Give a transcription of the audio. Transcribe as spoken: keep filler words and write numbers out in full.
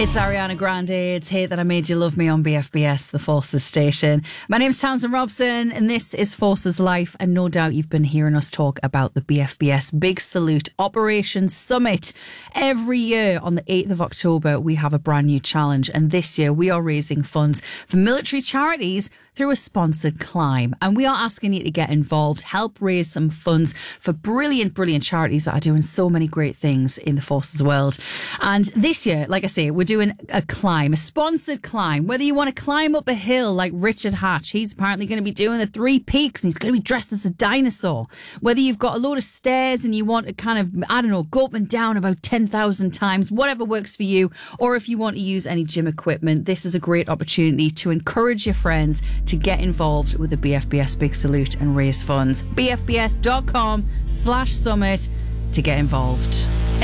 It's Ariana Grande. It's Hate That I Made You Love Me on B F B S, the Forces station. My name's Townsend Robson and this is Forces Life. And no doubt you've been hearing us talk about the B F B S Big Salute Operation Summit. Every year on the eighth of October, we have a brand new challenge. And this year we are raising funds for military charities through a sponsored climb. And we are asking you to get involved, help raise some funds for brilliant, brilliant charities that are doing so many great things in the Forces world. And this year, like I say, we're doing a climb, a sponsored climb. Whether you want to climb up a hill like Richard Hatch, he's apparently going to be doing the Three Peaks and he's going to be dressed as a dinosaur. Whether you've got a load of stairs and you want to kind of, I don't know, go up and down about ten thousand times, whatever works for you. Or if you want to use any gym equipment, this is a great opportunity to encourage your friends to get involved with the B F B S Big Salute and raise funds. B F B S dot com slash summit to get involved.